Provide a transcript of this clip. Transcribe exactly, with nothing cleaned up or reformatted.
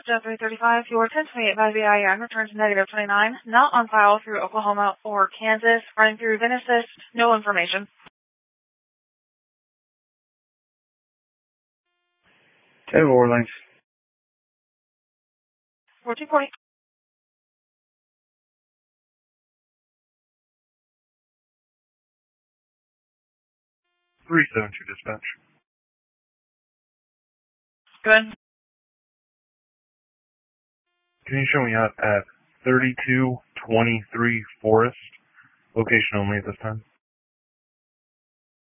Delta three thirty-five, your ten twenty-eight by V I N returns negative twenty-nine, not on file through Oklahoma or Kansas, running through Genesis, no information. ten Warlines. fourteen forty. three seven two dispatch. Go ahead. Can you show me out at thirty-two twenty-three Forest? Location only at this time.